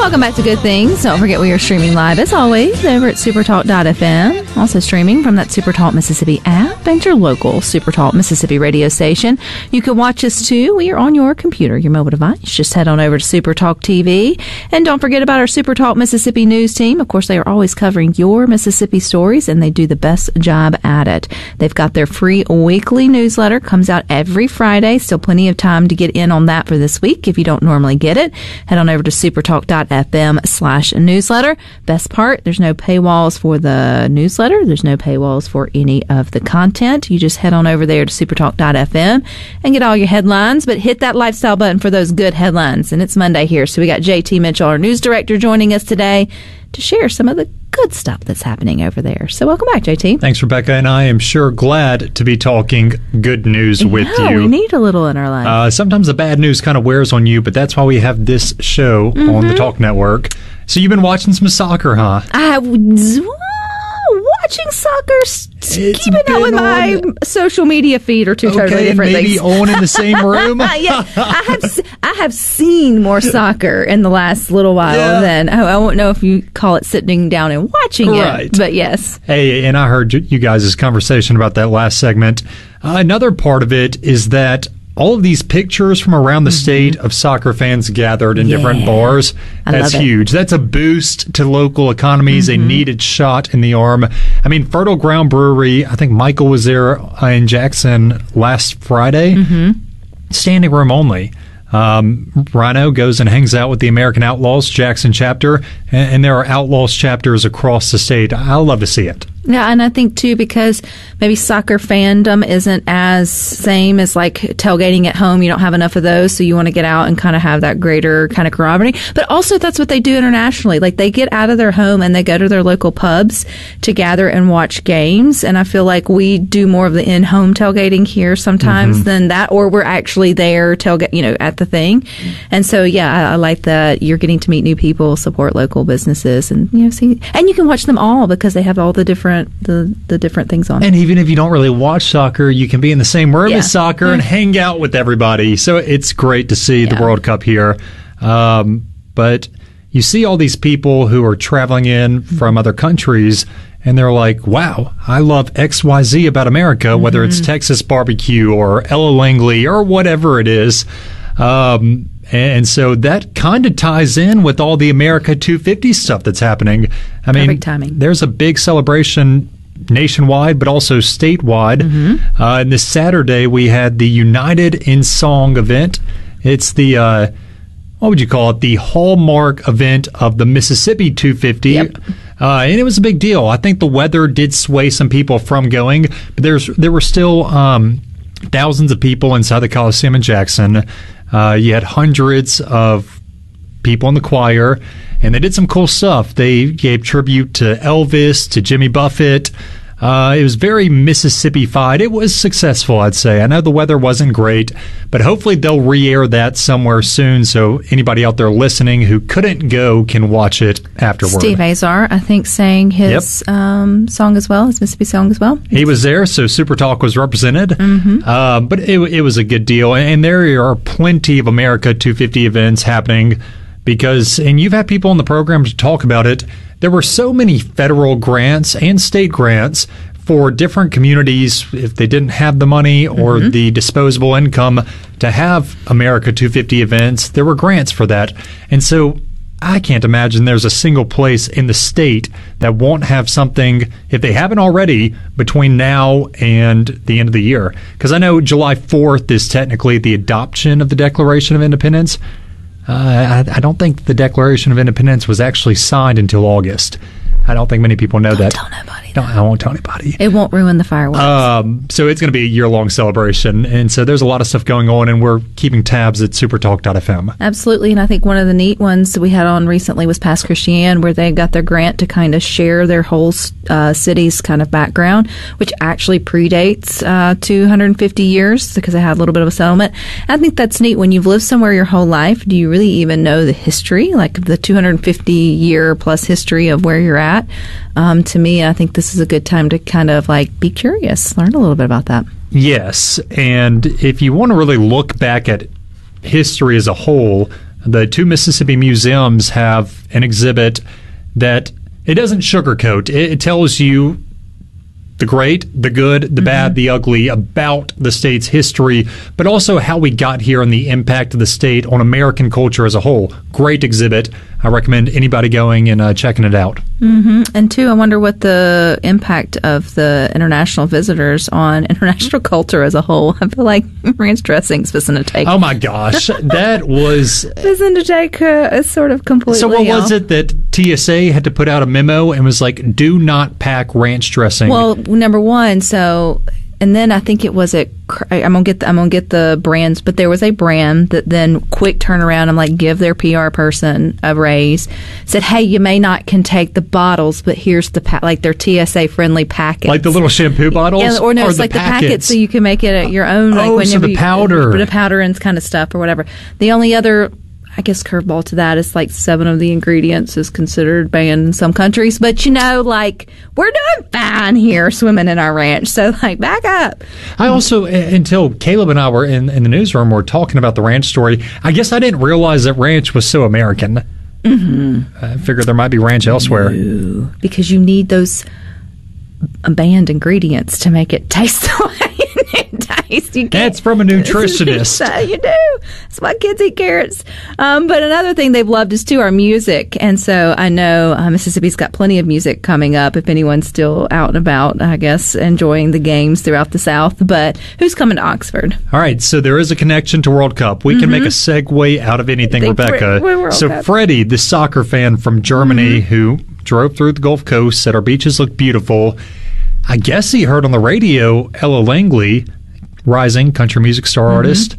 Welcome back to Good Things. Don't forget we are streaming live, as always, over at supertalk.fm. Also streaming from that Supertalk Mississippi app and your local Supertalk Mississippi radio station. You can watch us, too. We are on your computer, your mobile device. Just head on over to Supertalk TV. And don't forget about our Supertalk Mississippi news team. Of course, they are always covering your Mississippi stories, and they do the best job at it. They've got their free weekly newsletter. Comes out every Friday. Still plenty of time to get in on that for this week if you don't normally get it. Head on over to supertalk.fm/newsletter. Best part, there's no paywalls for the newsletter. There's no paywalls for any of the content. You just head on over there to supertalk.fm and get all your headlines, but hit that lifestyle button for those good headlines. And it's Monday here, so we got JT Mitchell, our news director, joining us today to share some of the good stuff that's happening over there. So welcome back, JT. Thanks, Rebecca, and I am sure glad to be talking good news with you. We need a little in our life. Sometimes the bad news kind of wears on you, but that's why we have this show on the Talk Network. So you've been watching some soccer, huh? I was watching soccer, keeping up with my social media feed are two totally different maybe things. on in the same room. Yeah, I have seen more soccer in the last little while than I won't know if you call it sitting down and watching it, but yes. Hey, and I heard you guys' conversation about that last segment. Another part of it is that all of these pictures from around the state of soccer fans gathered in different bars, that's huge. That's a boost to local economies, a needed shot in the arm. I mean, Fertile Ground Brewery, I think Michael was there in Jackson last Friday. Standing room only. Rhino goes and hangs out with the American Outlaws Jackson chapter, and there are Outlaws chapters across the state. I love to see it. Yeah, and I think, too, because maybe soccer fandom isn't as same as, like, tailgating at home. You don't have enough of those, so you want to get out and kind of have that greater kind of camaraderie. But also, that's what they do internationally. Like, they get out of their home and they go to their local pubs to gather and watch games. And I feel like we do more of the in-home tailgating here sometimes than that, or we're actually there at the thing. And so, yeah, I like that you're getting to meet new people, support local businesses, and, see. And you can watch them all because they have all the different things on. And even if you don't really watch soccer, you can be in the same room as soccer and hang out with everybody. So it's great to see the World Cup here. But you see all these people who are traveling in from other countries, and they're like, wow, I love XYZ about America, whether it's Texas barbecue or Ella Langley or whatever it is. And so that kind of ties in with all the America 250 stuff that's happening. I mean, perfect timing. There's a big celebration nationwide, but also statewide. And this Saturday, we had the United in Song event. It's the, what would you call it? The hallmark event of the Mississippi 250. And it was a big deal. I think the weather did sway some people from going, but there were still thousands of people inside the Coliseum in Jackson. You had hundreds of people in the choir, and they did some cool stuff. They gave tribute to Elvis, to Jimmy Buffett. It was very Mississippi-fied. It was successful, I'd say. I know the weather wasn't great, but hopefully they'll re-air that somewhere soon so anybody out there listening who couldn't go can watch it afterward. Steve Azar, I think, sang his song as well, his Mississippi song as well. He was there, so Super Talk was represented. But it was a good deal. And there are plenty of America 250 events happening because, and you've had people on the program to talk about it, there were so many federal grants and state grants for different communities if they didn't have the money or the disposable income to have America 250 events. There were grants for that. And so I can't imagine there's a single place in the state that won't have something, if they haven't already, between now and the end of the year. Because I know July 4th is technically the adoption of the Declaration of Independence. I don't think the Declaration of Independence was actually signed until August. I don't think many people know that. Don't tell nobody. No, I won't tell anybody. It won't ruin the fireworks. So it's going to be a year-long celebration. And so there's a lot of stuff going on, and we're keeping tabs at supertalk.fm. Absolutely. And I think one of the neat ones that we had on recently was Pass Christian, where they got their grant to kind of share their whole city's kind of background, which actually predates 250 years because they had a little bit of a settlement. I think that's neat. When you've lived somewhere your whole life, do you really even know the history, like the 250-year-plus history of where you're at? To me, I think this is a good time to kind of like be curious, learn a little bit about that. Yes, and if you want to really look back at history as a whole, the two Mississippi museums have an exhibit that it doesn't sugarcoat. It tells you the great, the good, the bad, the ugly about the state's history, but also how we got here and the impact of the state on American culture as a whole. Great exhibit. I recommend anybody going and checking it out. And two, I wonder what the impact of the international visitors on international culture as a whole. I feel like ranch dressing's fixing to take. Oh my gosh, that was fixing to take is sort of completely. So what was off. it that TSA had to put out a memo and was like, "Do not pack ranch dressing"? Well, number one, so. And then I think it was I'm gonna get the brands, but there was a brand that then quick turnaround and like give their PR person a raise. Said, hey, you may not can take the bottles, but here's the like their TSA friendly packets, like the little shampoo bottles, yeah, or no, it's like the packets, so you can make it your own. Like so the powder, the powder and kind of stuff or whatever. The only other, I guess, curveball to that is like 7 of the ingredients is considered banned in some countries. But, like, we're doing fine here swimming in our ranch. So, like, back up. I also, until Caleb and I were in the newsroom, we're talking about the ranch story, I guess I didn't realize that ranch was so American. I figured there might be ranch elsewhere. Ooh, because you need those banned ingredients to make it taste the way it tastes. That's from a nutritionist. So you do. That's why kids eat carrots. But another thing they've loved is, too, our music. And so I know Mississippi's got plenty of music coming up if anyone's still out and about, I guess, enjoying the games throughout the South. But who's coming to Oxford? All right, so there is a connection to World Cup. We can make a segue out of anything, Rebecca. So Freddie, the soccer fan from Germany who drove through the Gulf Coast, said our beaches look beautiful. I guess he heard on the radio Ella Langley, rising country music star artist,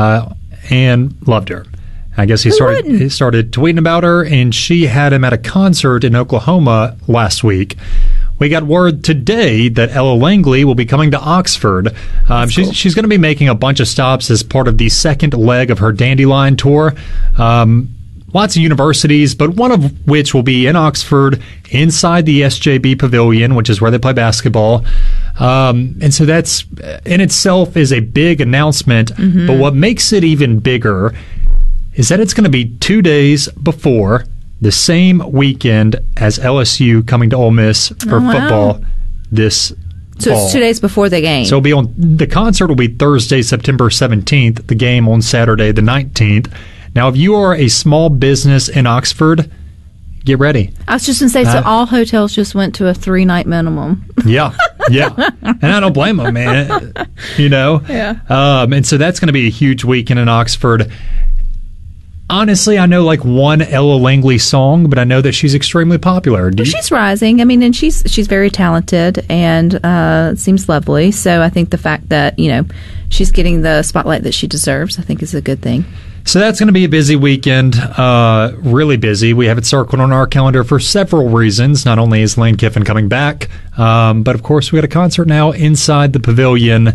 and loved her. I guess he started tweeting about her, and she had him at a concert in Oklahoma last week. We got word today that Ella Langley will be coming to Oxford. She's going to be making a bunch of stops as part of the second leg of her Dandelion tour. Lots of universities, but one of which will be in Oxford, inside the SJB Pavilion, which is where they play basketball. And so that's, in itself, is a big announcement. But what makes it even bigger is that it's going to be 2 days before the same weekend as LSU coming to Ole Miss for football this So fall. It's 2 days before the game. So the concert will be Thursday, September 17th, the game on Saturday, the 19th. Now, if you are a small business in Oxford, get ready. I was just going to say, so all hotels just went to a 3-night minimum. Yeah. And I don't blame them, man. Yeah. And so that's going to be a huge weekend in Oxford. Honestly, I know like one Ella Langley song, but I know that she's extremely popular. She's rising. I mean, and she's very talented and seems lovely. So I think the fact that, she's getting the spotlight that she deserves, I think is a good thing. So that's going to be a busy weekend, really busy. We have it circled on our calendar for several reasons. Not only is Lane Kiffin coming back, but of course we got a concert now inside the pavilion.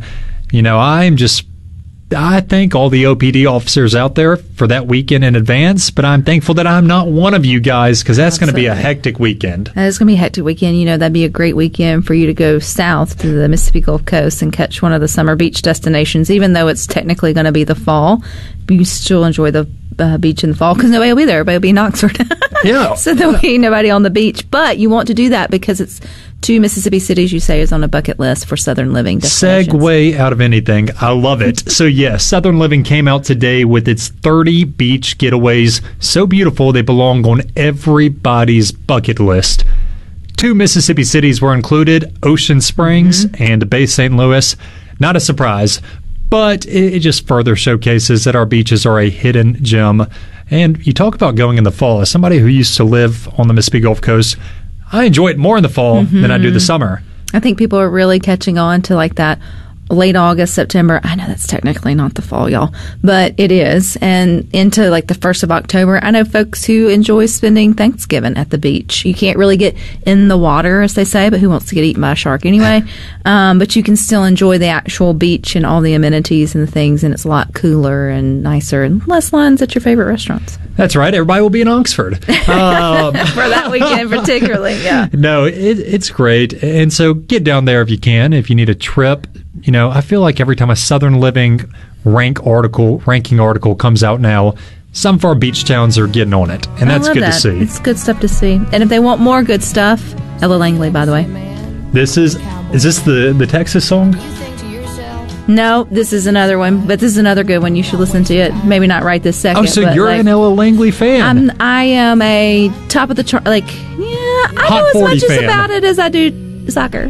I thank all the OPD officers out there for that weekend in advance, but I'm thankful that I'm not one of you guys because that's going to be a hectic weekend. That is going to be a hectic weekend. That'd be a great weekend for you to go south to the Mississippi Gulf Coast and catch one of the summer beach destinations, even though it's technically going to be the fall. You still enjoy the beach in the fall because nobody will be there. Everybody will be in Oxford. Yeah. So there'll be nobody on the beach. But you want to do that because it's 2 Mississippi cities, you say, is on a bucket list for Southern Living destinations. Segue out of anything. I love it. So, yes, Southern Living came out today with its 30 beach getaways. So beautiful, they belong on everybody's bucket list. 2 Mississippi cities were included, Ocean Springs and Bay St. Louis. Not a surprise, but it just further showcases that our beaches are a hidden gem. And you talk about going in the fall. As somebody who used to live on the Mississippi Gulf Coast, I enjoy it more in the fall than I do the summer. I think people are really catching on to like that late August, September. I know that's technically not the fall, y'all, but it is. And into like the 1st of October, I know folks who enjoy spending Thanksgiving at the beach. You can't really get in the water, as they say, but who wants to get eaten by a shark anyway? But you can still enjoy the actual beach and all the amenities and the things, and it's a lot cooler and nicer and less lines at your favorite restaurants. That's right. Everybody will be in Oxford. For that weekend particularly, yeah. No, it's great. And so get down there if you can, if you need a trip. I feel like every time a Southern Living ranking article comes out now, some of our beach towns are getting on it, and that's I love good that. to see. It's good stuff to see. And if they want more good stuff, Ella Langley, by the way. Is this the Texas song? No, this is another one, but this is another good one. You should listen to it. Maybe not right this second. Oh, so but you're like, an Ella Langley fan. I am a top of the chart. Like, yeah, I Hot know as 40 much fan. about it as I do soccer.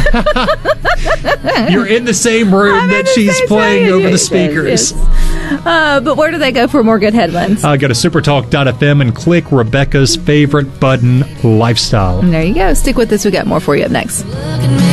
You're in the same room I'm in that the she's same playing time. over the Yes, speakers. yes. But where do they go for more good headlines? Go to supertalk.fm and click Rebecca's favorite button, Lifestyle. And there you go. Stick with us. We got more for you up next. Look at me.